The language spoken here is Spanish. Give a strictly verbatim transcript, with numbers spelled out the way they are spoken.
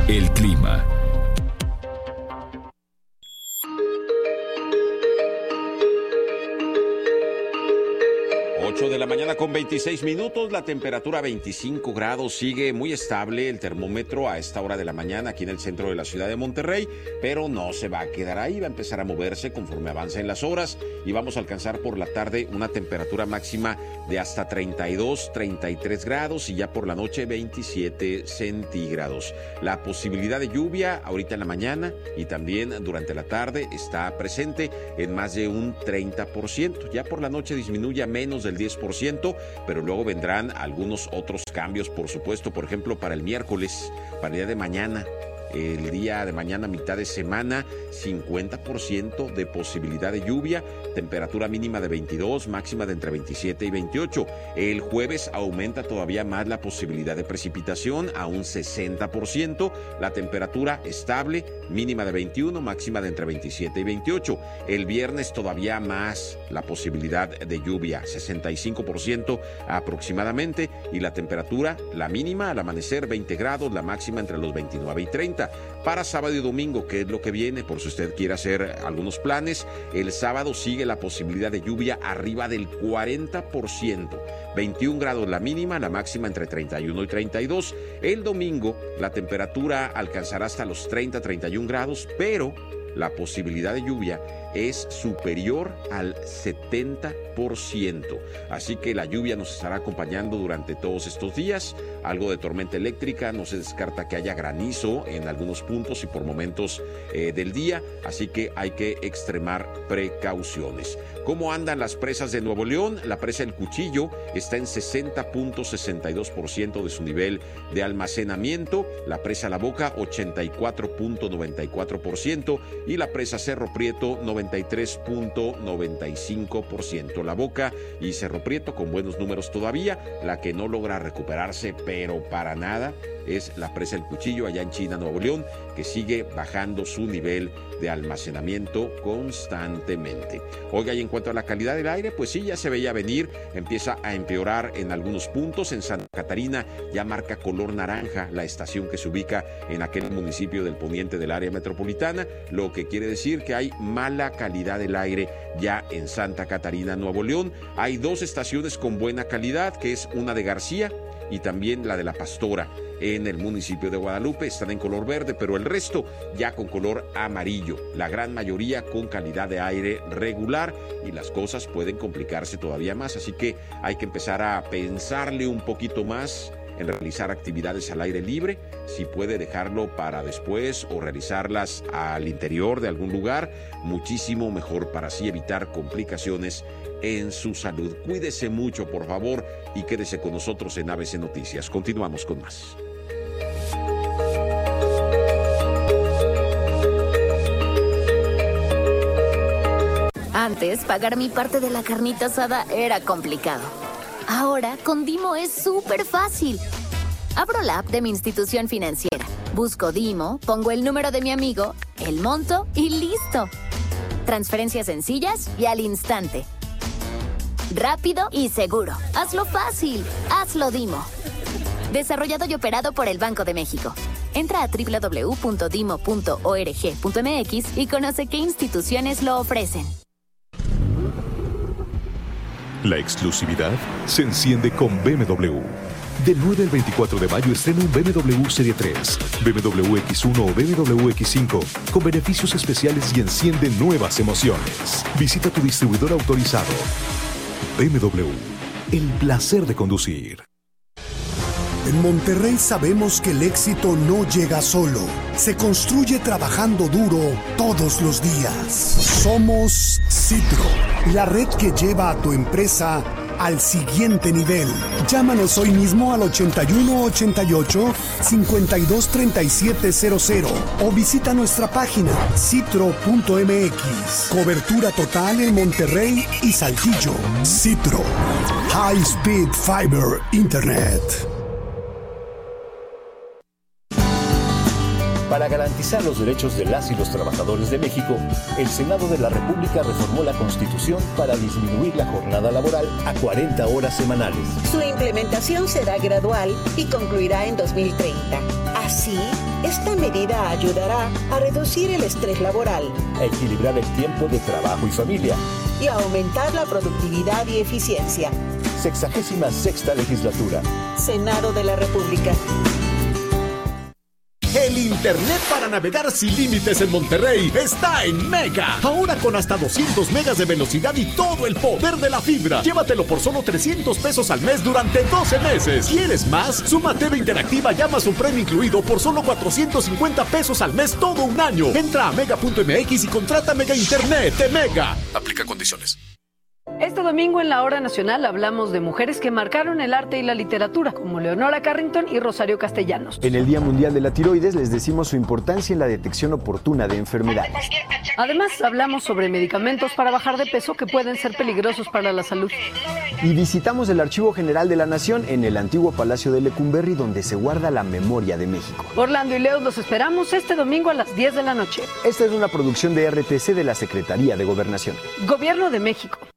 El clima. ocho de la mañana con veintiséis minutos, la temperatura veinticinco grados, sigue muy estable el termómetro a esta hora de la mañana aquí en el centro de la ciudad de Monterrey, pero no se va a quedar ahí, va a empezar a moverse conforme avancen las horas y vamos a alcanzar por la tarde una temperatura máxima de hasta treinta y dos, treinta y tres grados y ya por la noche veintisiete centígrados. La posibilidad de lluvia ahorita en la mañana y también durante la tarde está presente en más de un treinta por ciento. Ya por la noche disminuye a menos del diez por ciento, pero luego vendrán algunos otros cambios, por supuesto, por ejemplo, para el miércoles, para el día de mañana. El día de mañana, mitad de semana, cincuenta por ciento de posibilidad de lluvia, temperatura mínima de veintidós, máxima de entre veintisiete y veintiocho. El jueves aumenta todavía más la posibilidad de precipitación a un sesenta por ciento, la temperatura estable, mínima de veintiuno, máxima de entre veintisiete y veintiocho. El viernes todavía más la posibilidad de lluvia, sesenta y cinco por ciento aproximadamente, y la temperatura, la mínima al amanecer veinte grados, la máxima entre los veintinueve y treinta. Para sábado y domingo, que es lo que viene, por si usted quiere hacer algunos planes, el sábado sigue la posibilidad de lluvia arriba del cuarenta por ciento. veintiún grados la mínima, la máxima entre treinta y uno y treinta y dos. El domingo la temperatura alcanzará hasta los treinta, treinta y uno grados, pero la posibilidad de lluvia es superior al setenta por ciento. Así que la lluvia nos estará acompañando durante todos estos días. Algo de tormenta eléctrica, no se descarta que haya granizo en algunos puntos y por momentos eh, del día. Así que hay que extremar precauciones. ¿Cómo andan las presas de Nuevo León? La presa El Cuchillo está en sesenta punto sesenta y dos por ciento de su nivel de almacenamiento. La presa La Boca, ochenta y cuatro punto noventa y cuatro por ciento. Y la presa Cerro Prieto, noventa y tres punto noventa y cinco por ciento. La Boca y Cerro Prieto con buenos números todavía. La que no logra recuperarse, pero para nada, es la presa El Cuchillo allá en China, Nuevo León, que sigue bajando su nivel de almacenamiento constantemente. Oiga, y en cuanto a la calidad del aire, pues sí, ya se veía venir, empieza a empeorar en algunos puntos. En Santa Catarina ya marca color naranja la estación que se ubica en aquel municipio del poniente del área metropolitana, lo que quiere decir que hay mala calidad del aire ya en Santa Catarina, Nuevo León. Hay dos estaciones con buena calidad, que es una de García y también la de La Pastora. En el municipio de Guadalupe están en color verde, pero el resto ya con color amarillo. La gran mayoría con calidad de aire regular y las cosas pueden complicarse todavía más. Así que hay que empezar a pensarle un poquito más en realizar actividades al aire libre. Si puede dejarlo para después o realizarlas al interior de algún lugar, muchísimo mejor para así evitar complicaciones en su salud. Cuídese mucho, por favor, y quédese con nosotros en A B C Noticias. Continuamos con más. Antes, pagar mi parte de la carnita asada era complicado. Ahora, con Dimo es súper fácil. Abro la app de mi institución financiera, busco Dimo, pongo el número de mi amigo, el monto y listo. Transferencias sencillas y al instante. Rápido y seguro. Hazlo fácil. Hazlo Dimo. Desarrollado y operado por el Banco de México. Entra a doble u doble u doble u punto dimo punto org punto m x y conoce qué instituciones lo ofrecen. La exclusividad se enciende con B M W. Del nueve al veinticuatro de mayo estrena un B M W Serie tres, B M W X uno o B M W X cinco con beneficios especiales y enciende nuevas emociones. Visita tu distribuidor autorizado. B M W, el placer de conducir. En Monterrey sabemos que el éxito no llega solo, se construye trabajando duro todos los días. Somos Citro, la red que lleva a tu empresa al siguiente nivel. Llámanos hoy mismo al ochenta y uno ochenta y ocho cincuenta y dos treinta y siete cero cero o visita nuestra página citro punto m x. Cobertura total en Monterrey y Saltillo. Citro, High Speed Fiber Internet. Para garantizar los derechos de las y los trabajadores de México, el Senado de la República reformó la Constitución para disminuir la jornada laboral a cuarenta horas semanales. Su implementación será gradual y concluirá en dos mil treinta. Así, esta medida ayudará a reducir el estrés laboral, a equilibrar el tiempo de trabajo y familia y a aumentar la productividad y eficiencia. Sexagésima sexta legislatura. Senado de la República. El internet para navegar sin límites en Monterrey está en Mega. Ahora con hasta doscientos megas de velocidad y todo el poder de la fibra. Llévatelo por solo trescientos pesos al mes durante doce meses. ¿Quieres más? Suma T V Interactiva y Amazon Prime incluido por solo cuatrocientos cincuenta pesos al mes todo un año. Entra a mega punto m x y contrata Mega Internet de Mega. Aplica condiciones. Este domingo en la Hora Nacional hablamos de mujeres que marcaron el arte y la literatura, como Leonora Carrington y Rosario Castellanos. En el Día Mundial de la Tiroides les decimos su importancia en la detección oportuna de enfermedades. Además, hablamos sobre medicamentos para bajar de peso que pueden ser peligrosos para la salud. Y visitamos el Archivo General de la Nación en el antiguo Palacio de Lecumberri, donde se guarda la memoria de México. Orlando y Leo los esperamos este domingo a las diez de la noche. Esta es una producción de R T C de la Secretaría de Gobernación. Gobierno de México.